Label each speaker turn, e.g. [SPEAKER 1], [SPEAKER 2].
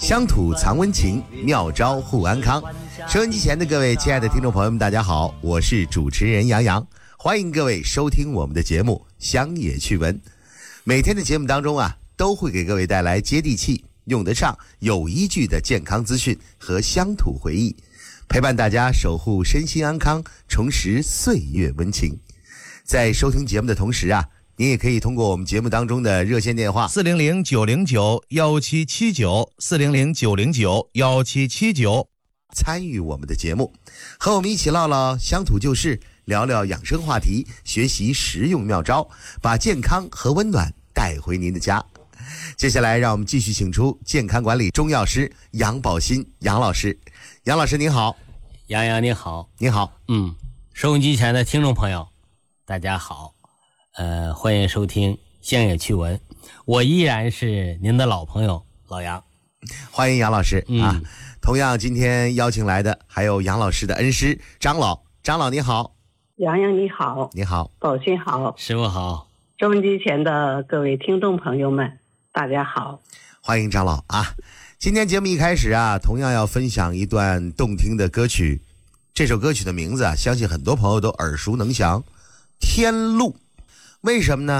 [SPEAKER 1] 乡土藏温情，妙招护安康。收音机前的各位亲爱的听众朋友们，大家好，我是主持人杨洋，欢迎各位收听我们的节目乡野趣闻。每天的节目当中啊，都会给各位带来接地气、用得上、有依据的健康资讯和乡土回忆，陪伴大家守护身心安康，重拾岁月温情。在收听节目的同时啊，您也可以通过我们节目当中的热线电话400-909-1779，400-909-1779参与我们的节目，和我们一起唠唠乡土旧事，聊聊养生话题，学习实用妙招，把健康和温暖带回您的家。接下来让我们继续请出健康管理中药师杨宝新杨老师。杨老师您好。
[SPEAKER 2] 杨洋你好。
[SPEAKER 1] 你好。
[SPEAKER 2] 收音机前的听众朋友大家好，欢迎收听乡野趣闻，我依然是您的老朋友老杨。
[SPEAKER 1] 欢迎杨老师啊。同样今天邀请来的还有杨老师的恩师张老。张老你好。
[SPEAKER 3] 杨洋你好。
[SPEAKER 1] 你好。
[SPEAKER 3] 宝新好。
[SPEAKER 2] 师傅好。
[SPEAKER 3] 收音机前的各位听众朋友们大家好。
[SPEAKER 1] 欢迎张老啊。今天节目一开始啊，同样要分享一段动听的歌曲。这首歌曲的名字啊，相信很多朋友都耳熟能详，天路。为什么呢？